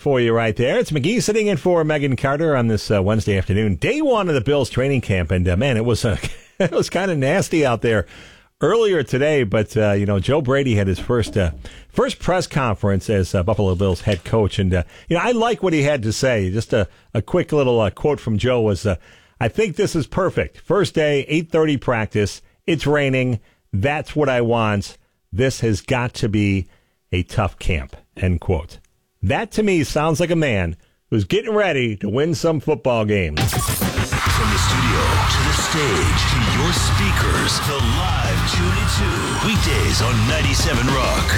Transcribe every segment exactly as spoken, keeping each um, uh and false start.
for you right there. It's McGee sitting in for Megan Carter on this uh, Wednesday afternoon. Day one of the Bills training camp, and uh, man, it was uh, it was kind of nasty out there earlier today. But uh, you know, Joe Brady had his first uh, first press conference as uh, Buffalo Bills head coach, and uh, you know, I like what he had to say. Just a, a quick little uh, quote from Joe was, uh, "I think this is perfect. First day, eight thirty practice. It's raining. That's what I want. This has got to be a tough camp." End quote. That, to me, sounds like a man who's getting ready to win some football games. From the studio to the stage to your speakers, the live Tune two. Weekdays on ninety-seven Rock.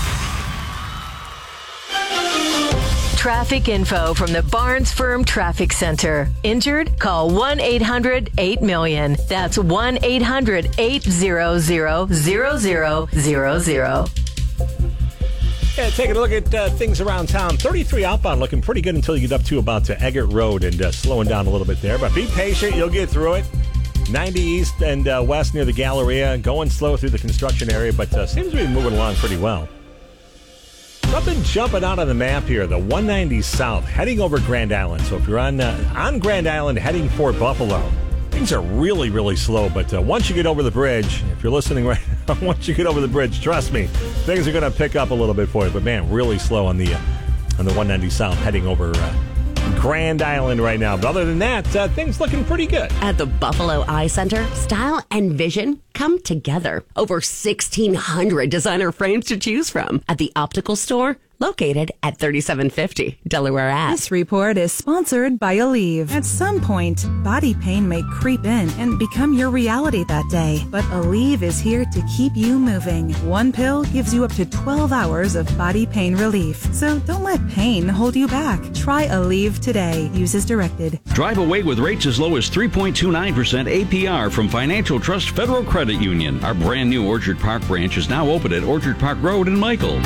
Traffic info from the Barnes Firm Traffic Center. Injured? Call one eight hundred eight million. That's one eight hundred eight hundred zero zero zero zero. Yeah, taking a look at uh, things around town. thirty-three outbound looking pretty good until you get up to about uh, Eggert Road and uh, slowing down a little bit there. But be patient. You'll get through it. ninety east and uh, west near the Galleria. Going slow through the construction area, but uh, seems to be moving along pretty well. Something jumping out on the map here. The one ninety south heading over Grand Island. So if you're on, uh, on Grand Island heading for Buffalo, things are really, really slow, but uh, once you get over the bridge, if you're listening right now, once you get over the bridge, trust me, things are going to pick up a little bit for you. But man, really slow on the uh, on the one ninety south heading over uh, Grand Island right now. But other than that, uh, things looking pretty good. At the Buffalo Eye Center, style and vision come together. Over sixteen hundred designer frames to choose from at the optical store located at thirty-seven fifty Delaware Ave. This report is sponsored by Aleve. At some point, body pain may creep in and become your reality that day. But Aleve is here to keep you moving. One pill gives you up to twelve hours of body pain relief. So don't let pain hold you back. Try Aleve today. Use as directed. Drive away with rates as low as three point two nine percent A P R from Financial Trust Federal Credit Union. Our brand new Orchard Park branch is now open at Orchard Park Road in Michael.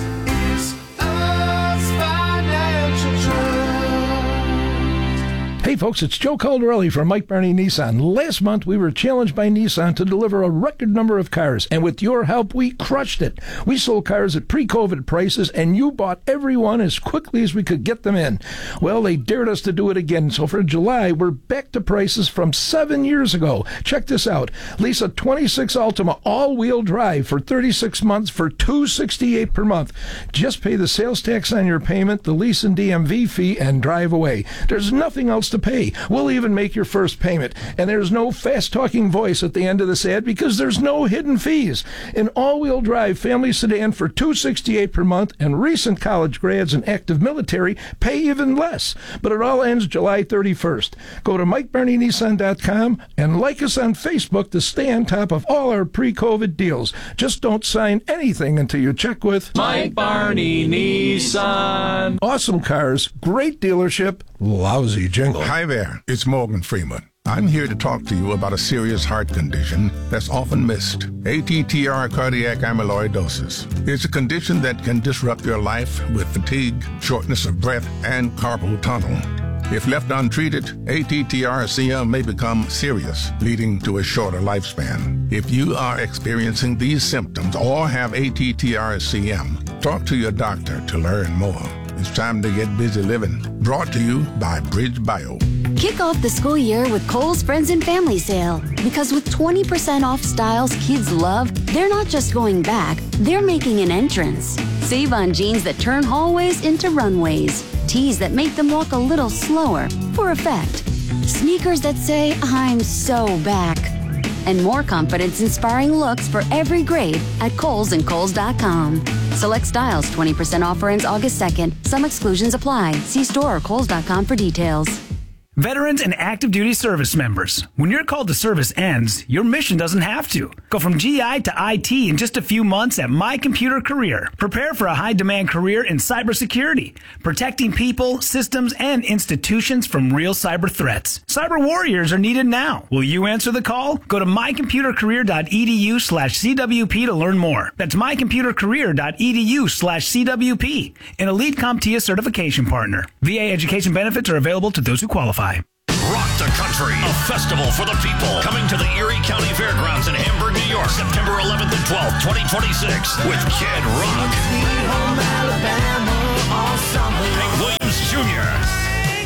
Hey folks, it's Joe Caldarelli from Mike Barney Nissan. Last month we were challenged by Nissan to deliver a record number of cars, and with your help we crushed it. We sold cars at pre-COVID prices, and you bought every one as quickly as we could get them in. Well, they dared us to do it again, so for July we're back to prices from seven years ago. Check this out. Lease a twenty-six Altima all-wheel drive for thirty-six months for two hundred sixty-eight dollars per month. Just pay the sales tax on your payment, the lease and D M V fee, and drive away. There's nothing else to pay. We'll even make your first payment. And there's no fast-talking voice at the end of this ad because there's no hidden fees. An all-wheel drive family sedan for two hundred sixty-eight dollars per month, and recent college grads and active military pay even less. But it all ends July thirty-first. Go to Mike Barney Nissan dot com and like us on Facebook to stay on top of all our pre-COVID deals. Just don't sign anything until you check with Mike Barney Nissan. Awesome cars, great dealership, lousy jingle. Hi there, it's Morgan Freeman. I'm here to talk to you about a serious heart condition that's often missed. A T T R cardiac amyloidosis. It's a condition that can disrupt your life with fatigue, shortness of breath, and carpal tunnel. If left untreated, A T T R C M may become serious, leading to a shorter lifespan. If you are experiencing these symptoms or have A T T R C M, talk to your doctor to learn more. It's time to get busy living. Brought to you by Bridge Bio. Kick off the school year with Kohl's Friends and Family Sale. Because with twenty percent off styles kids love, they're not just going back, they're making an entrance. Save on jeans that turn hallways into runways. Tees that make them walk a little slower for effect. Sneakers that say, I'm so back. And more confidence-inspiring looks for every grade at Kohl's and Kohl's dot com. Select styles, twenty percent offer ends August second. Some exclusions apply. See store or Kohl's dot com for details. Veterans and active duty service members, when your call to service ends, your mission doesn't have to. Go from G I to I T in just a few months at My Computer Career. Prepare for a high-demand career in cybersecurity, protecting people, systems, and institutions from real cyber threats. Cyber warriors are needed now. Will you answer the call? Go to mycomputercareer.edu slash CWP to learn more. That's mycomputercareer.edu slash CWP, an Elite CompTIA certification partner. V A education benefits are available to those who qualify. Rock the Country, a festival for the people. Coming to the Erie County Fairgrounds in Hamburg, New York, September eleventh and twelfth, twenty twenty-six, with Kid Rock, Hank Williams